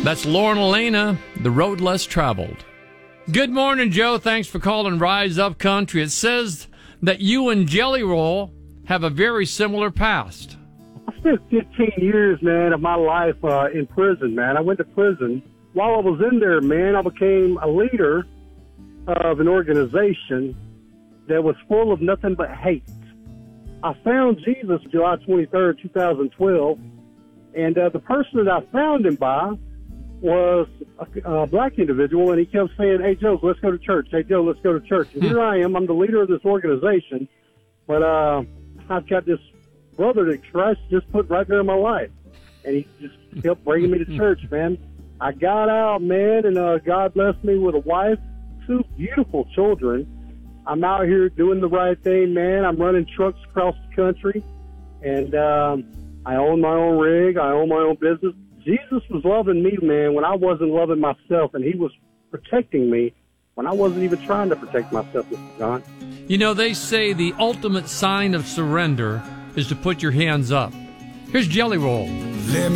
That's Lauren Elena, The Road Less Traveled. Good morning, Joe. Thanks for calling Rise Up Country. It says that you and Jelly Roll have a very similar past. I spent 15 years, man, of my life in prison, man. I went to prison. While I was in there, man, I became a leader of an organization that was full of nothing but hate. I found Jesus July 23rd, 2012, and the person that I found him by was a black individual, and he kept saying, "Hey, Joe, let's go to church. Hey, Joe, let's go to church." And here I am. I'm the leader of this organization, but I've got this brother that Christ just put right there in my life, and he just kept bringing me to church, man. I got out, man, and God blessed me with a wife, 2 beautiful children. I'm out here doing the right thing, man. I'm running trucks across the country, and I own my own rig. I own my own business. Jesus was loving me, man, when I wasn't loving myself, and he was protecting me when I wasn't even trying to protect myself, Mr. John. You know, they say the ultimate sign of surrender is to put your hands up. Here's Jelly Roll.